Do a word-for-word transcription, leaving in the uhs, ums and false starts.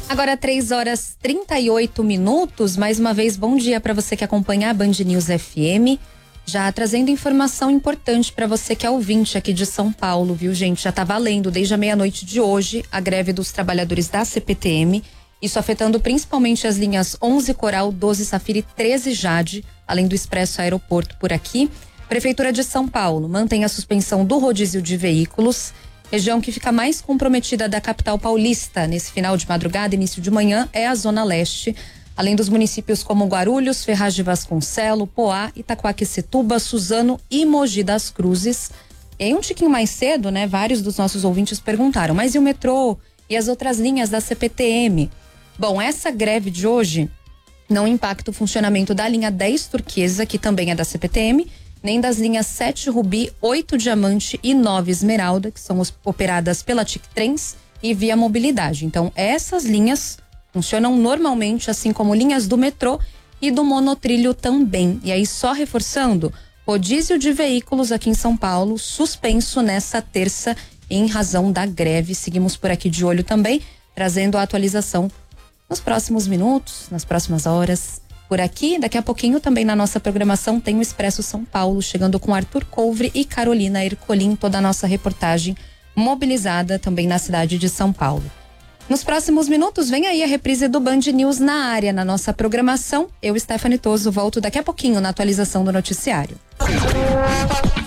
Agora três horas e trinta e oito minutos. Mais uma vez, bom dia para você que acompanha a Band News F M. Já trazendo informação importante para você que é ouvinte aqui de São Paulo, viu, gente? Já tá valendo desde a meia-noite de hoje a greve dos trabalhadores da C P T M. Isso afetando principalmente as linhas onze Coral, doze Safira e treze Jade, além do Expresso Aeroporto por aqui. Prefeitura de São Paulo mantém a suspensão do rodízio de veículos. Região que fica mais comprometida da capital paulista nesse final de madrugada, início de manhã, é a Zona Leste. Além dos municípios como Guarulhos, Ferraz de Vasconcelos, Poá, Itaquaquecetuba, Suzano e Mogi das Cruzes. E aí um tiquinho mais cedo, né, vários dos nossos ouvintes perguntaram, mas e o metrô e as outras linhas da C P T M? Bom, essa greve de hoje não impacta o funcionamento da linha dez Turquesa, que também é da C P T M, nem das linhas sete Rubi, oito Diamante e nove Esmeralda, que são os, operadas pela T I C Trens e Via Mobilidade. Então, essas linhas funcionam normalmente, assim como linhas do metrô e do monotrilho também. E aí, só reforçando, rodízio de veículos aqui em São Paulo, suspenso nessa terça em razão da greve. Seguimos por aqui de olho também, trazendo a atualização nos próximos minutos, nas próximas horas. Por aqui, daqui a pouquinho também na nossa programação tem o Expresso São Paulo, chegando com Arthur Couvre e Carolina Ercolim, toda a nossa reportagem mobilizada também na cidade de São Paulo. Nos próximos minutos vem aí a reprise do Band News na área, na nossa programação. Eu, Stephanie Toso, volto daqui a pouquinho na atualização do noticiário.